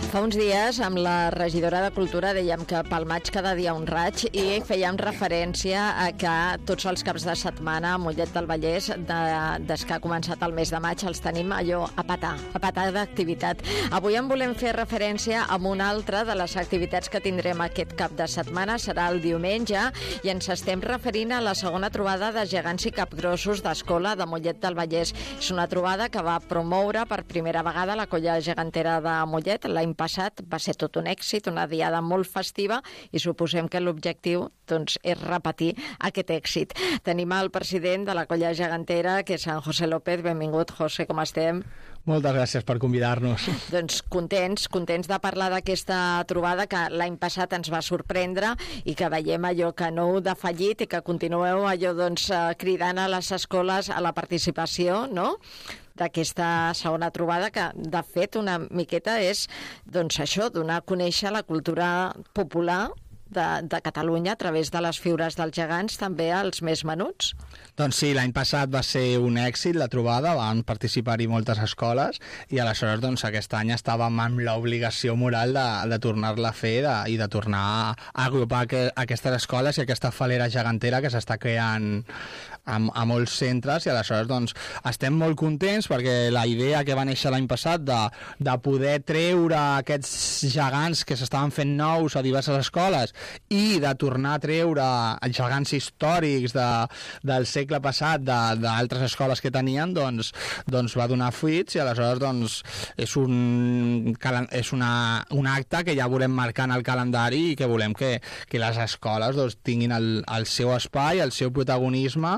Fa uns dies, amb la regidora de Cultura, dèiem que pel maig cada dia un raig i fèiem referència a que tots els caps de setmana a Mollet del Vallès, des que ha començat el mes de maig, els tenim allò a petar d'activitat. Avui en volem fer referència a una altra de les activitats que tindrem aquest cap de setmana, serà el diumenge, i ens estem referint a la segona trobada de gegants i capgrossos d'escola de Mollet del Vallès. És una trobada que va promoure per primera vegada la colla gegantera de Mollet l'any passat. Va ser tot un èxit, una diada molt festiva, i suposem que l'objectiu és repetir aquest èxit. Tenim el president de la colla gegantera, que és en José López. Benvingut, José, com estem? Moltes gràcies per convidar-nos. Doncs contents de parlar d'aquesta trobada que l'any passat ens va sorprendre i que veiem allò que no heu defallit i que continueu allò cridant a les escoles a la participació, no?, d'aquesta segona trobada, que de fet una miqueta és això, donar a conèixer la cultura popular de Catalunya a través de les figures dels gegants també als més menuts. Doncs sí, l'any passat va ser un èxit la trobada, van participar-hi moltes escoles i aleshores aquest any estàvem amb l'obligació moral de tornar-la a fer i de tornar a agrupar aquestes escoles i aquesta falera gegantera que s'està creant a molts centres, i aleshores estem molt contents perquè la idea que va néixer l'any passat de poder treure aquests gegants que s'estaven fent nous a diverses escoles i de tornar a treure els gegants històrics del segle passat d'altres escoles que tenien, va donar fruits, i aleshores és un acte que ja volem marcar en el calendari i que volem que les escoles tinguin el seu espai, el seu protagonisme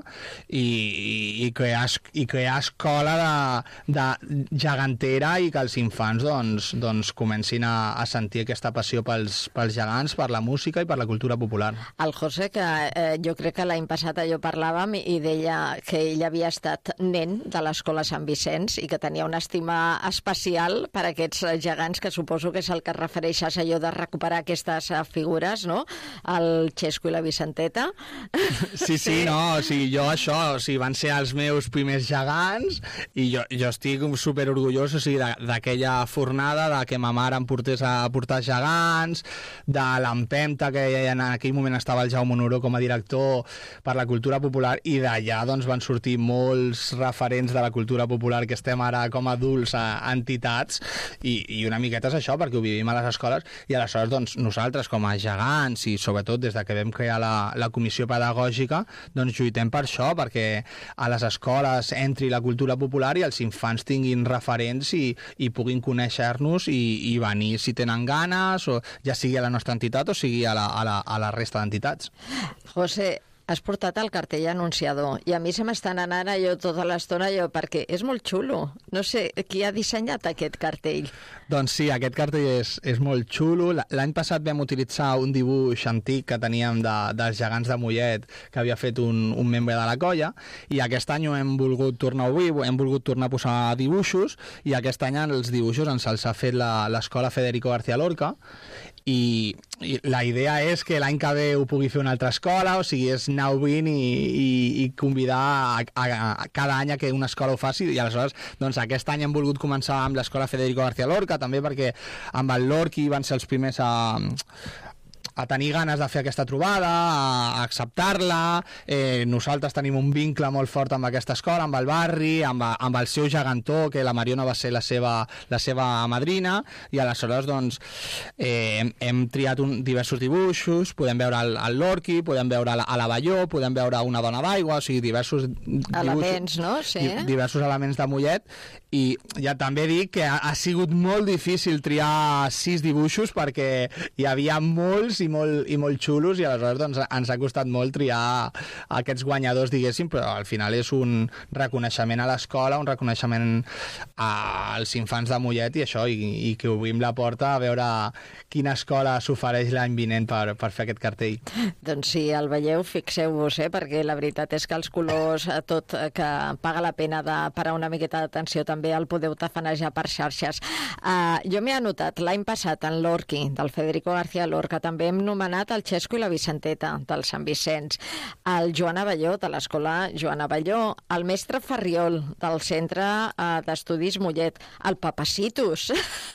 i crear escola de gegantera i que els infants comencin a sentir aquesta passió pels gegants, per la música i per la cultura popular. El José, que jo crec que l'any passat allò parlàvem i deia que ell havia estat nen de l'escola Sant Vicenç i que tenia una estima especial per aquests gegants, que suposo que és el que es refereixes allò de recuperar aquestes figures, no? El Xesco i la Vicenteta. Sí, no, jo això, van ser els meus primers gegants i jo estic superorgullós d'aquella fornada, de que ma mare em portés a portar gegants, de l'empenta que en aquell moment estava el Jaume Honoró com a director per la cultura popular, i d'allà van sortir molts referents de la cultura popular que estem ara com a adults a entitats, i una miqueta és això, perquè ho vivim a les escoles, i aleshores nosaltres com a gegants, i sobretot des de que vam crear la comissió pedagògica, lluitem per això, perquè a les escoles entri la cultura popular i els infants tinguin referents i puguin conèixer-nos i venir si tenen ganes, o ja sigui a la nostra entitat o sigui a la resta d'entitats. José, has portat el cartell anunciador i a mi se m'estan anant tota l'estona perquè és molt xulo. No sé, qui ha dissenyat aquest cartell? Doncs sí, aquest cartell és molt xulo. L'any passat vam utilitzar un dibuix antic que teníem dels gegants de Mollet que havia fet un membre de la colla, i aquest any ho hem volgut tornar a obrir, hem volgut tornar a posar dibuixos, i aquest any els dibuixos ens els ha fet l'escola Federico García Lorca, i la idea és que l'any que ve ho pugui fer una altra escola, o sigui, és anar obrint i convidar a cada any a que una escola ho faci, i aleshores aquest any hem volgut començar amb l'escola Federico García Lorca, també perquè amb el Lorqui van ser els primers a tenir ganes de fer aquesta trobada, a acceptar-la. Nosaltres tenim un vincle molt fort amb aquesta escola, amb el barri, amb el seu gegantó, que la Mariona va ser la seva madrina, i aleshores hem triat diversos dibuixos. Podem veure el Lorqui, podem veure a l'Avelló, podem veure una dona d'aigua, o sigui, diversos elements, no? Sí. Diversos elements de Mollet, i ja també dic que ha sigut molt difícil triar 6 dibuixos perquè hi havia molts i molt xulos, i aleshores ens ha costat molt triar aquests guanyadors, diguéssim, però al final és un reconeixement a l'escola, un reconeixement als infants de Mollet, i això, i que obrim la porta a veure quina escola s'ofereix l'any vinent per fer aquest cartell. Doncs si el veieu, fixeu-vos, perquè la veritat és que els colors, tot que paga la pena de parar una miqueta d'atenció també també el podeu tafanejar per xarxes. Jo m'he anotat l'any passat en l'Orqui, del Federico García Lorca, també hem nomenat el Xesco i la Vicenteta, del Sant Vicenç, el Joan Abelló, de l'Escola Joan Abelló, el mestre Ferriol, del Centre d'Estudis Mollet, el Papacitos,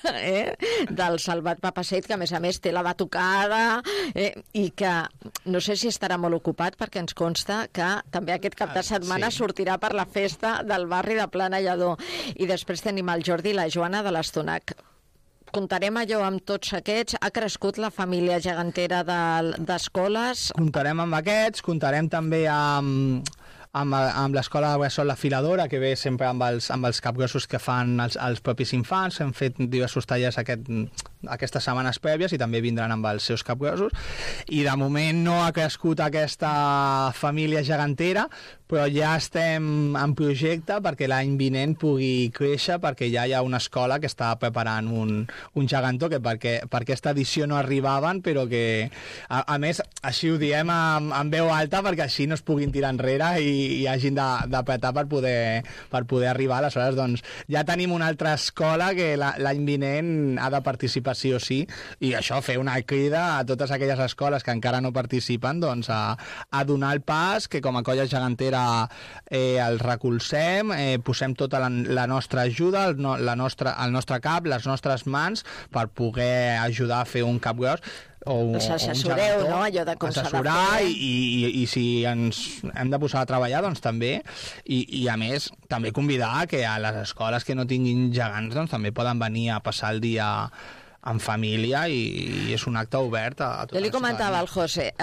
del Salvat Papacet, que a més té la batucada, i que no sé si estarà molt ocupat, perquè ens consta que també aquest cap de setmana sortirà per la festa del barri de Plana Lledó. I després tenim el Jordi i la Joana de l'Estonac. Comptarem allò amb tots aquests? Ha crescut la família gegantera d'escoles? Comptarem amb aquests, comptarem també amb l'escola de Bressol La Filadora, que ve sempre amb els capgrossos que fan els propis infants. Hem fet diversos tallers aquestes setmanes prèvies i també vindran amb els seus capgrossos. I de moment no ha crescut aquesta família gegantera, però ja estem en projecte perquè l'any vinent pugui créixer, perquè ja hi ha una escola que està preparant un gegantó que per aquesta edició no arribaven, però que, a més, així ho diem en veu alta perquè així no es puguin tirar enrere i hagin d'apretar per poder arribar. Aleshores, doncs, ja tenim una altra escola que l'any vinent ha de participar sí o sí, i això, fer una crida a totes aquelles escoles que encara no participen, doncs, a donar el pas, que com a colla gegantera el recolzem, posem tota la nostra ajuda, el nostre cap, les nostres mans, per poder ajudar a fer un capgros o un assessoreu, no? Allò de com s'ha de fer. I si ens hem de posar a treballar, doncs també, i a més també convidar que a les escoles que no tinguin gegants doncs també poden venir a passar el dia en família, i és un acte obert a tota la ciutadania. Jo li comentava al José,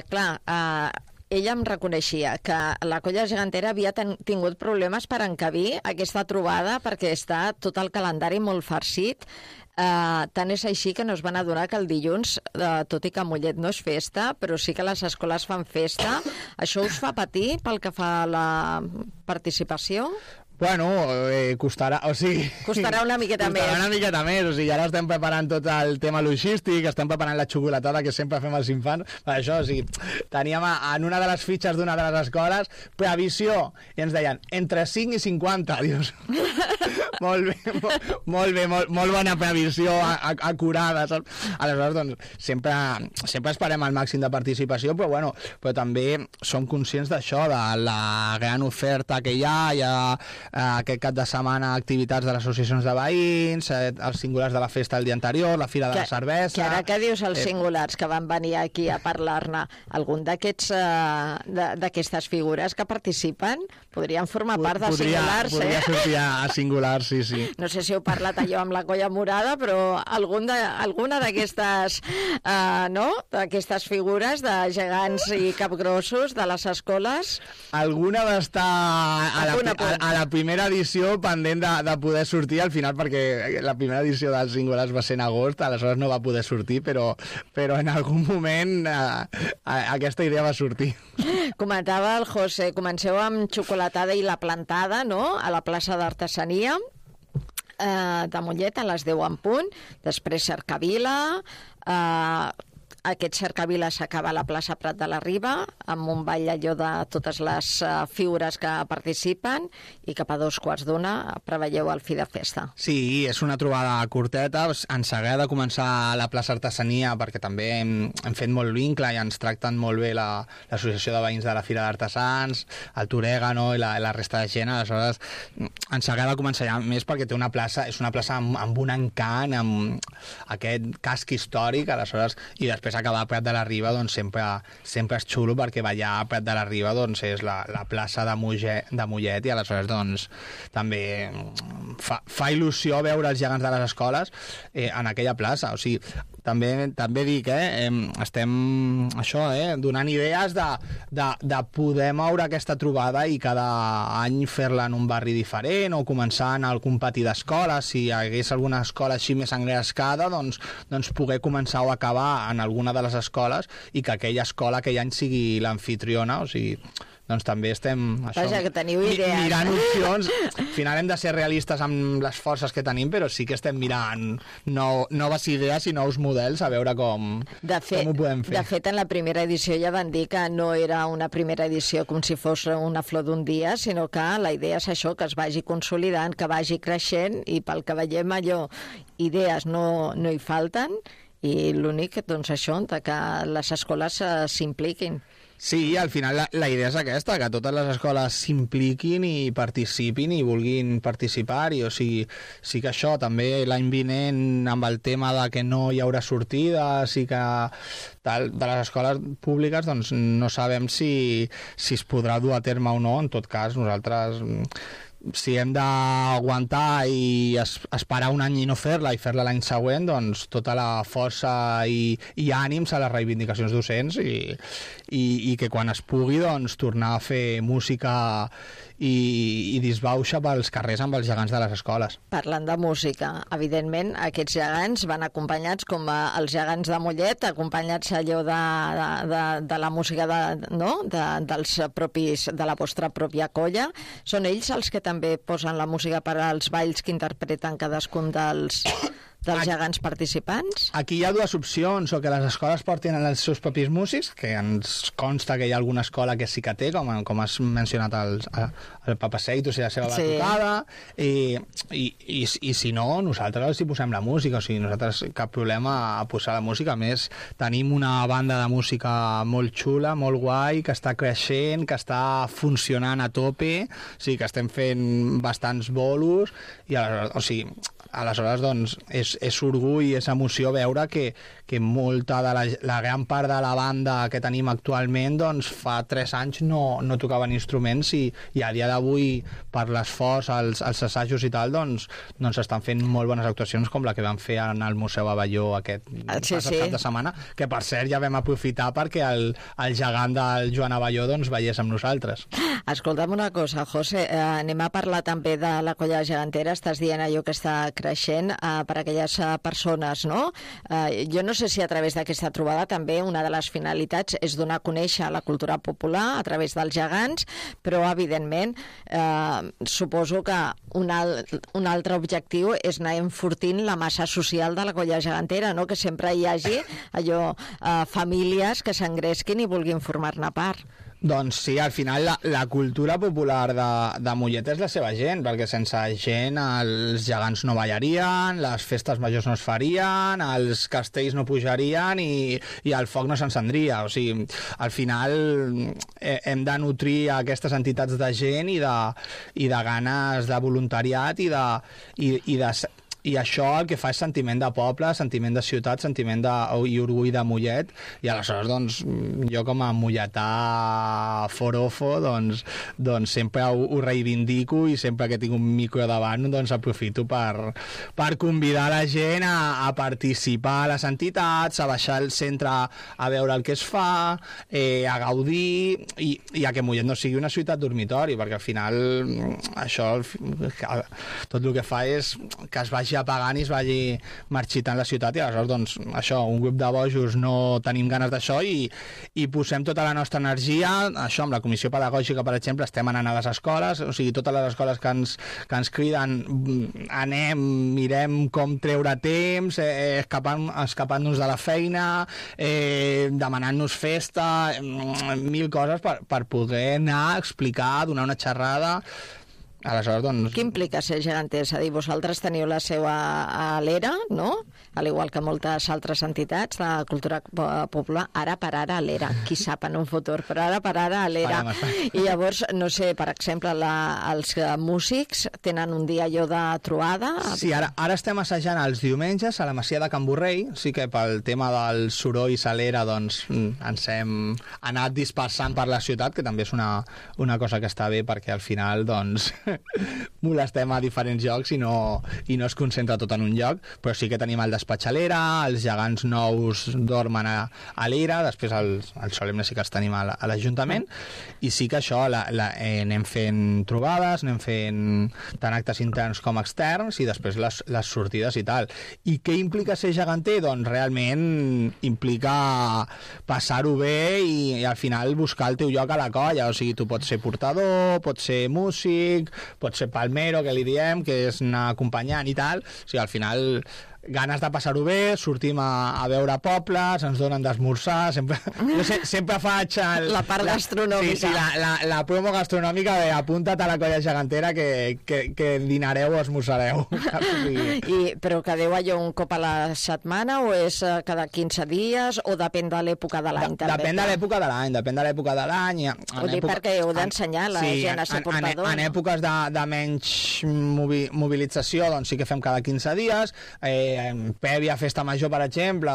ella em reconeixia que la colla gegantera havia tingut problemes per encabir aquesta trobada, perquè està tot el calendari molt farcit. Tant és així que no es van adonar que el dilluns, tot i que a Mollet no és festa, però sí que les escoles fan festa. Això us fa patir pel que fa a la participació? Bueno, costarà, o sigui... Costarà una miqueta més. Costarà una miqueta més, o sigui, ara estem preparant tot el tema logístic, estem preparant la xocolatada que sempre fem els infants, per això, o sigui, teníem en una de les fitxes d'una de les escoles, previsió, i ens deien, entre 5 i 50, dius... molt bé, molt bona previsió, acurada, saps? Aleshores, doncs, sempre esperem el màxim de participació, però també som conscients d'això, de la gran oferta que hi ha aquest cap de setmana activitats de les associacions de veïns, els singulars de la festa el dia anterior, la fira de la cervesa... Que ara que dius els singulars que van venir aquí a parlar-ne, algun d'aquestes figures que participen podrien formar part de singulars, Podria sortir a singulars, sí. No sé si heu parlat allò amb la colla morada, però alguna d'aquestes d'aquestes figures de gegants i capgrossos de les escoles... Alguna d'estar a la primera edició pendent de poder sortir al final, perquè la primera edició dels singulars va ser en agost, aleshores no va poder sortir, però en algun moment aquesta idea va sortir. Comentava el José, comenceu amb xocolatada i la plantada, no?, a la plaça d'Artesania de Mollet a les 10 en punt, després cercavila, aquest cercavila s'acaba a la plaça Prat de la Riba, amb un ball allò de totes les figures que participen, i cap a 2:15 preveieu el fi de festa. Sí, és una trobada curteta. Ens agrada començar la plaça Artesania perquè també hem fet molt vincle i ens tracten molt bé l'associació de veïns de la Fira d'Artesans, el Torègano i la resta de gent. Aleshores, ens agrada començar ja més perquè és una plaça amb un encant, amb aquest casc històric, aleshores, i després acabar a Prat de la Riba, doncs sempre és xulo, perquè ballar a Prat de la Riba doncs és la plaça de Mollet, i aleshores doncs també fa il·lusió veure els gegants de les escoles en aquella plaça. O sigui, també dic, estem donant idees de poder moure aquesta trobada i cada any fer-la en un barri diferent, o començar en algun pati d'escola, si hi hagués alguna escola així més engrescada, doncs poder començar o acabar en alguna de les escoles, i que aquella escola aquell any sigui l'amfitriona. O sigui, doncs també estem Vaja, que teniu idees. Mirant opcions. Al final hem de ser realistes amb les forces que tenim, però sí que estem mirant noves idees i nous models a veure com ho podem fer. De fet, en la primera edició ja van dir que no era una primera edició com si fos una flor d'un dia, sinó que la idea és això, que es vagi consolidant, que vagi creixent, i pel que veiem allò, idees no hi falten, i l'únic, doncs això, que les escoles s'impliquin. Sí, al final la idea és aquesta, que totes les escoles s'impliquin i participin i vulguin participar-hi, o sigui, sí que això també l'any vinent amb el tema de que no hi haurà sortides i que de les escoles públiques doncs no sabem si es podrà dur a terme o no. En tot cas, nosaltres, si hem d'aguantar i esperar un any i no fer-la i fer-la l'any següent, doncs tota la força i ànims a les reivindicacions docents i que quan es pugui doncs tornar a fer música i disbauxa pels carrers amb els gegants de les escoles. Parlant de música, evidentment aquests gegants van acompanyats com els gegants de Mollet, acompanyats allò de la música dels propis, de la vostra pròpia colla. Són ells els que també posen la música per als balls que interpreten cadascun dels gegants participants? Aquí hi ha dues opcions, o que les escoles portin els seus propis músics, que ens consta que hi ha alguna escola que sí que té, com has mencionat el Papaseitos i la seva batucada, i si no, nosaltres els hi posem la música, o sigui, nosaltres cap problema a posar la música. A més, tenim una banda de música molt xula, molt guai, que està creixent, que està funcionant a tope, o sigui, que estem fent bastants bolos, i aleshores doncs, és orgull i és emoció veure que molta de la gran part de la banda que tenim actualment doncs fa 3 anys no tocaven instruments i a dia d'avui, per l'esforç, els assajos i tal, doncs estan fent molt bones actuacions, com la que vam fer en el Museu Abelló aquest passat cap de setmana, que per cert ja vam aprofitar perquè el gegant del Joan Abelló doncs veiés amb nosaltres. Escolta'm una cosa, José, anem a parlar també de la colla gegantera. Estàs dient allò que està creixent per a aquelles persones, no? Jo no sé si a través d'aquesta trobada també una de les finalitats és donar a conèixer la cultura popular a través dels gegants, però evidentment suposo que un altre objectiu és anar enfortint la massa social de la colla gegantera, no? Que sempre hi hagi famílies que s'engresquin i vulguin formar-ne part. Doncs sí, al final la cultura popular de Mollet és la seva gent, perquè sense gent els gegants no ballarien, les festes majors no es farien, els castells no pujarien i el foc no s'encendria. O sigui, al final hem de nutrir aquestes entitats de gent i de ganes de voluntariat i això el que fa és sentiment de poble, sentiment de ciutat, sentiment i orgull de Mollet, i aleshores doncs, jo com a molletà forofo doncs sempre ho reivindico, i sempre que tinc un micro davant doncs aprofito per convidar la gent a participar a les entitats, a baixar al centre a veure el que es fa, a gaudir i a que Mollet no sigui una ciutat dormitori, perquè al final això tot el que fa és que es vagi apagant i es vagi marxitant la ciutat, i aleshores doncs això, un grup de bojos no tenim ganes d'això i posem tota la nostra energia. Això, amb la comissió pedagògica, per exemple, estem anant a les escoles, o sigui, totes les escoles que ens criden, anem, mirem com treure temps, escapant-nos de la feina, demanant-nos festa, 1000 coses per poder anar a explicar, donar una xerrada. Aleshores, doncs... Què implica ser geganters? És a dir, vosaltres teniu la seva a l'ERA, no? Al igual que moltes altres entitats de cultura popular, ara per ara a l'ERA. Qui sap en un futur, però ara per ara a l'ERA. I llavors, no sé, per exemple, els músics tenen un dia allò de trobada? Sí, ara estem assajant els diumenges a la Masia de Can Borrell, sí que pel tema del soroll a l'ERA doncs ens hem anat dispersant per la ciutat, que també és una cosa que està bé, perquè al final doncs molestem a diferents llocs i no es concentra tot en un lloc, però sí que tenim el despatx a l'era, els gegants nous dormen a l'era, després els solemnes sí que els tenim a l'Ajuntament, i sí que això anem fent trobades, anem fent tant actes interns com externs, i després les sortides i tal. I què implica ser geganter? Doncs realment implica passar-ho bé i al final buscar el teu lloc a la colla, o sigui, tu pots ser portador, pots ser músic, pots ser palmero, que li diem, que és anar acompanyant i tal, o sigui, al final ganes de passar-ho bé, sortim a veure pobles, ens donen d'esmorzar, sempre faig la part gastronòmica. Sí, la promo gastronòmica de apunta't a la colla gegantera que dinareu o esmorzareu. Però quedeu allò un cop a la setmana o és cada 15 dies o depèn de l'època de l'any? Depèn de l'època de l'any. Ho dic perquè heu d'ensenyar la gent a ser portador. En èpoques de menys mobilització doncs sí que fem cada 15 dies, prèvia a Festa Major, per exemple,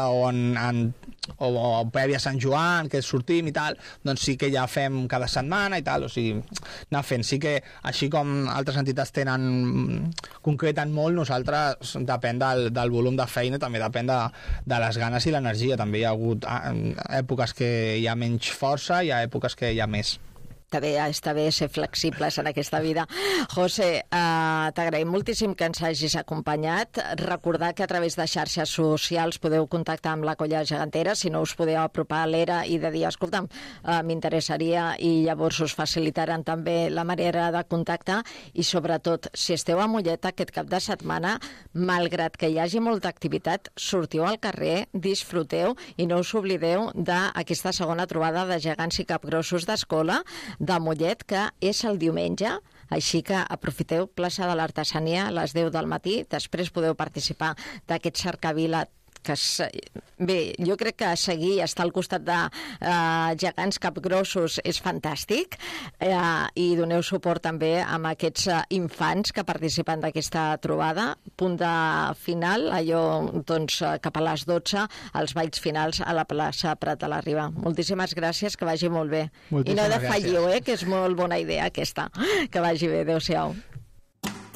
o prèvia a Sant Joan, que sortim i tal, doncs sí que ja fem cada setmana i tal, o sigui, anar fent. Sí que, així com altres entitats concreten molt, nosaltres depèn del volum de feina, també depèn de les ganes i l'energia. També hi ha hagut èpoques que hi ha menys força, hi ha èpoques que hi ha més. Està bé ser flexibles en aquesta vida. José, t'agraïm moltíssim que ens hagis acompanyat. Recordar que a través de xarxes socials podeu contactar amb la colla gegantera, si no us podeu apropar a l'era i de dir, escolta'm, m'interessaria, i llavors us facilitaran també la manera de contactar, i sobretot, si esteu a Mollet aquest cap de setmana, malgrat que hi hagi molta activitat, sortiu al carrer, disfruteu i no us oblideu d'aquesta segona trobada de gegants i capgrossos d'escola de Mollet, que és el diumenge, així que aprofiteu plaça de l'Artesania a les 10 del matí, després podeu participar d'aquest cercavila que bé, jo crec que seguir i estar al costat de gegants capgrossos és fantàstic, i doneu suport també amb aquests infants que participen d'aquesta trobada. Punt de final, allò doncs cap a les 12, els balls finals a la plaça Prat de la Riba. Moltíssimes gràcies, que vagi molt bé. I no defalliu, que és molt bona idea aquesta. Que vagi bé, adéu-siau.